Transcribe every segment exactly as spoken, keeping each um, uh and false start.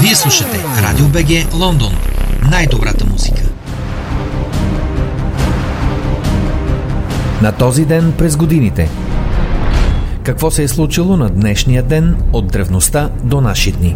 Вие слушате Радио БГ Лондон. Най-добрата музика. На този ден през годините. Какво се е случило на днешния ден от древността до наши дни?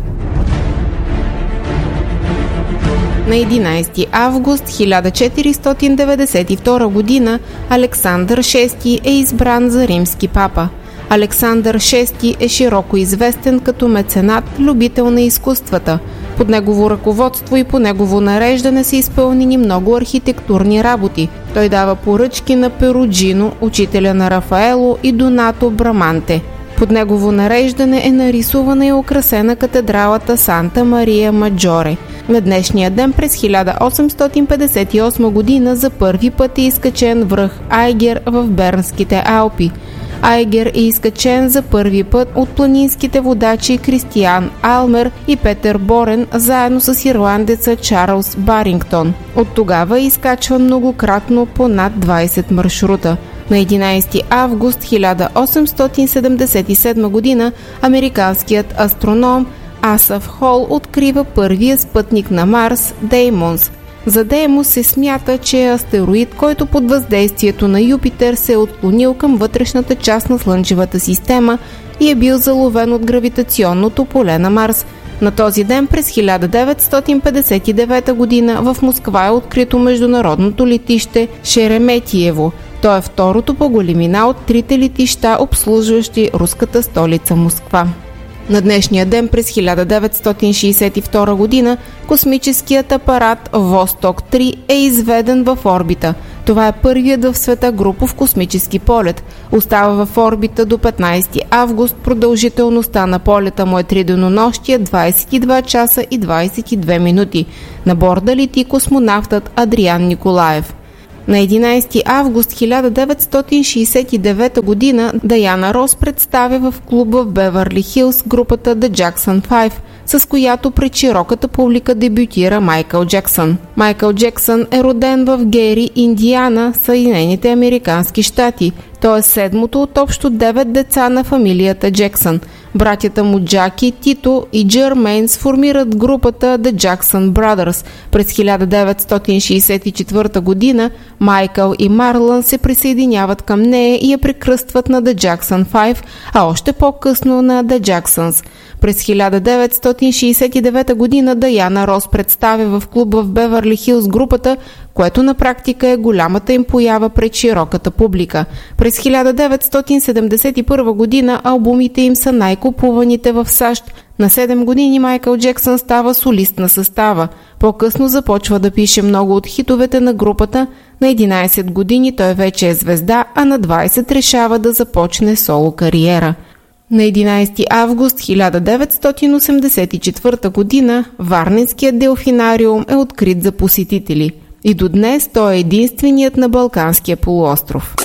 На единайсети август хиляда четиристотин деветдесет и втора година Александър шести е избран за римски папа. Александър шести е широко известен като меценат, любител на изкуствата. Под негово ръководство и по негово нареждане са изпълнени много архитектурни работи. Той дава поръчки на Перуджино, учителя на Рафаело, и Донато Браманте. Под негово нареждане е нарисувана и украсена катедралата Санта Мария Маджоре. На днешния ден през хиляда осемстотин петдесет и осма година за първи път е изкачен връх Айгер в Бернските Алпи. Айгер е изкачен за първи път от планинските водачи Кристиан Алмер и Петър Борен, заедно с ирландеца Чарлз Барингтон. От тогава е изкачван многократно по над двайсет маршрута. На единайсети август хиляда осемстотин седемдесет и седма година американският астроном Асаф Хол открива първия спътник на Марс – Деймонс. За Деймос се смята, че е астероид, който под въздействието на Юпитер се е отклонил към вътрешната част на Слънчевата система и е бил заловен от гравитационното поле на Марс. На този ден през хиляда деветстотин петдесет и девета година в Москва е открито международното летище Шереметиево. То е второто по големина от трите летища, обслужващи руската столица Москва. На днешния ден през хиляда деветстотин шейсет и втора година космическият апарат Восток три е изведен в орбита. Това е първият в света групов космически полет. Остава в орбита до петнайсети август. Продължителността на полета му е три денонощия, двайсет и два часа и двайсет и две минути. На борда лети космонавтът Адриан Николаев. На единайсети август хиляда деветстотин шейсет и девета година Даяна Рос представя в клуба в Бевърли Хилс групата The Jackson Five, с която пред широката публика дебютира Майкъл Джексън. Майкъл Джексън е роден в Гери, Индиана, Съединените американски щати. Той е седмото от общо девет деца на фамилията Джексън. Братята му Джаки, Тито и Джермейн сформират групата The Jackson Brothers. През хиляда деветстотин шейсет и четвърта година Майкъл и Марлън се присъединяват към нея и я прекръстват на The Jackson Five, а още по-късно на The Jacksons. През хиляда деветстотин шейсет и девета година Даяна Рос представя в клуба в Бевърли Хилс групата, което на практика е голямата им поява пред широката публика. През хиляда деветстотин седемдесет и първа година албумите им са най-купуваните в САЩ. На седем години Майкъл Джексън става солист на състава. По-късно започва да пише много от хитовете на групата. На единайсет години той вече е звезда, а на двайсет решава да започне соло кариера. На единайсети август хиляда деветстотин осемдесет и четвърта година Варненският делфинариум е открит за посетители. И до днес той е единственият на Балканския полуостров.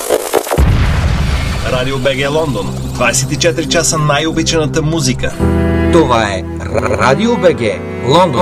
Радио БГ Лондон. двайсет и четири часа най-обичаната музика. Това е Радио БГ Лондон.